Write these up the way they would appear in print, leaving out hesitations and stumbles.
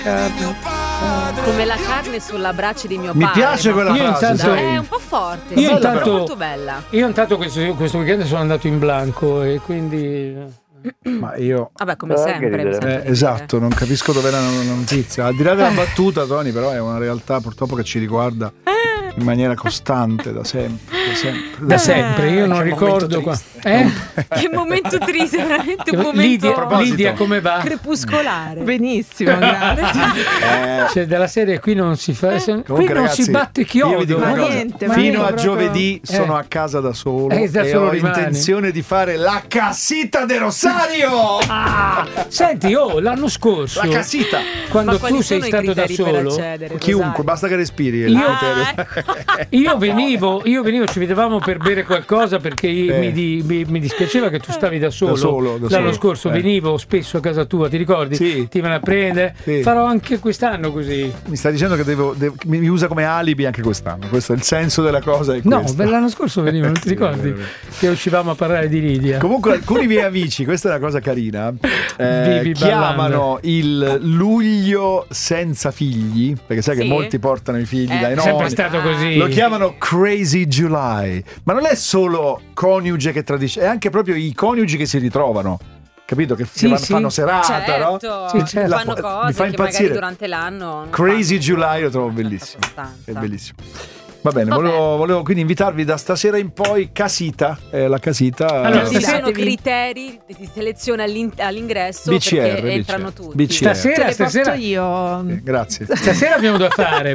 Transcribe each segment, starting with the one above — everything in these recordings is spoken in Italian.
Come la carne sulla brace di mio Mi padre. piace quella frase. È un po' forte. Io sì, intanto- però molto bella. Io intanto questo weekend sono andato in blanco e quindi Ma io Vabbè, come sempre. mi sento di dire. esatto, non capisco dov'è la notizia. Al di là della battuta, Tony, però è una realtà purtroppo che ci riguarda in maniera costante, da sempre. da sempre. Io non Che ricordo momento qua. triste. Che momento triste, veramente un momento Lidia, come va? crepuscolare. Benissimo, grazie. Cioè, della serie qui non si fa. Qui Comunque, non ragazzi, si batte io vi chiodo. dico una Ma cosa. niente, ma fino niente, a proprio- giovedì sono a casa da solo da e solo ho rimani. intenzione di fare la casita de Rosario. Senti, l'anno scorso, La casita. quando Ma quali tu sei sono i stato da criteri per solo, accedere, Chiunque, Rosario? basta che respiri. è il Io- criterio. io venivo, ci vedevamo per bere qualcosa perché mi dispiaceva che tu stavi da solo. Da solo. L'anno scorso venivo spesso a casa tua, ti ricordi? Sì. Ti vanno a prendere. Sì. Farò anche quest'anno così. Mi sta dicendo che mi usa come alibi anche quest'anno. Questo è il senso della cosa. È No, questo. l'anno scorso venivo, non ti Sì, ricordi? è vero. Che uscivamo a parlare di Lidia. Comunque alcuni miei amici, questa è una cosa carina, Vivi chiamano il luglio senza figli, perché sai che Sì. molti portano i figli dai È nonni. sempre stato così. Lo chiamano Crazy July, ma non è solo coniuge che tradisce, è anche proprio i coniugi che si ritrovano. Capito? Che Sì, fanno serata, Certo, no? Sì, certo. fanno Mi cose fa che magari impazzire. durante l'anno non Crazy fanno. July lo trovo bellissimo. Abbastanza. È bellissimo. Va bene, Vabbè. volevo quindi invitarvi da stasera in poi casita, la casita. Allora, Ci sono Fidatevi. criteri di selezione all'ingresso BCR, perché entrano BCR. tutti. BCR. Te le Stasera porto io. Grazie. Stasera abbiamo da fare,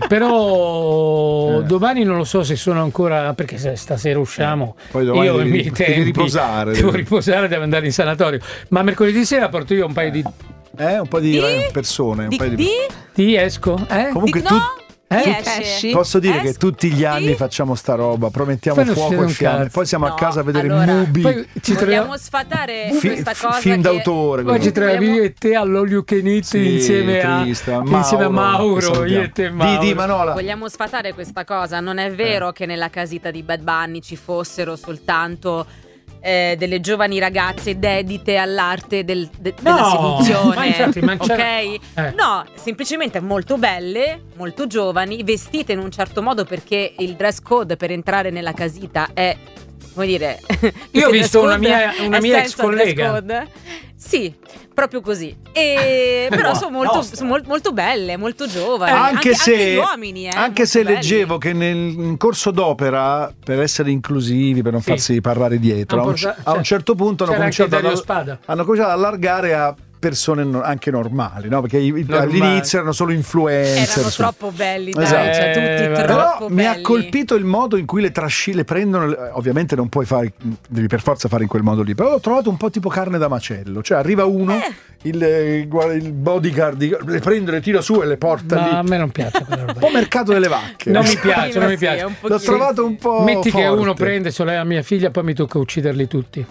però domani non lo so se sono ancora, perché se stasera usciamo Poi domani io devi- i miei devi tempi riposare. devo riposare, devo andare in sanatorio, ma mercoledì sera porto io un paio di Un po' di persone. Un paio di... ti esco, Comunque no? tu. Chi Esci? esce? Posso dire che tutti gli anni Sì? facciamo sta roba, promettiamo Poi non fuoco succede e un fiamme, cazzo. poi siamo a No, casa a vedere allora, Mubi, poi ci troviamo Vogliamo sfatare questa cosa film che d'autore. oggi quello. troviamo io e te all'All You Can Eat Sì, insieme triste, a Mauro, insieme a che Mauro, salutiamo. io e te Mauro. Di Manola. vogliamo sfatare questa cosa. Non è vero che nella casita di Bad Bunny ci fossero soltanto delle giovani ragazze dedite all'arte della seduzione. ma infatti, ma ok? c'era- No, semplicemente molto belle, molto giovani, vestite in un certo modo perché il dress code per entrare nella casita è, come dire, Io ho il visto dress una code mia è ex senza dress collega. code. Sì, proprio così. Però sono molto belle, molto giovani. Anche se, gli uomini, anche molto se belli. leggevo che in corso d'opera, per essere inclusivi, per non Sì. farsi parlare dietro, a un certo punto hanno c'era anche cominciato, Dario Spada. hanno cominciato ad allargare a persone anche normali, no? Perché Normali. all'inizio erano solo influencer. Erano insomma. troppo belli, dai, Esatto. cioè tutti Però troppo Però belli. mi ha colpito il modo in cui le prendono. Ovviamente non puoi fare, devi per forza fare in quel modo lì. Però l'ho trovato un po' tipo carne da macello. Cioè arriva uno, il bodyguard, le prende, le tira su e le porta Ma lì. a me non piace quella roba. Un po' mercato delle vacche. Non mi piace, Sì, non mi sì, piace. è un L'ho pochino. trovato un po' Metti che forte. uno prende solo la mia figlia, poi mi tocca ucciderli tutti.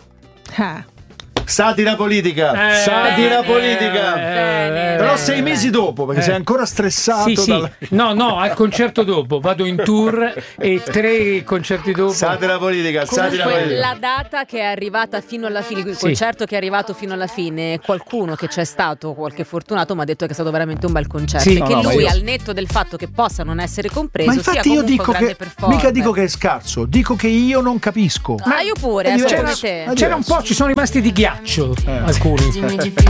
Satira politica. Satira politica. Bene, Però bene, 6 mesi dopo, perché sei ancora stressato. Sì, sì. No, al concerto dopo. Vado in tour e 3 concerti dopo. Satira politica. Satira Comunque politica. la data che è arrivata fino alla fine, il Sì. concerto che è arrivato fino alla fine, qualcuno che c'è stato, qualche fortunato, mi ha detto che è stato veramente un bel concerto. Sì. E che No, ma lui, io- al netto del fatto che possa non essere compreso, Ma sia infatti io comunque dico un grande che performer. mica dico che è scarso, dico che io non capisco. Ma io pure, È sono diverso. come te. È C'era un po', ci sono rimasti di ghiaccio alcuni.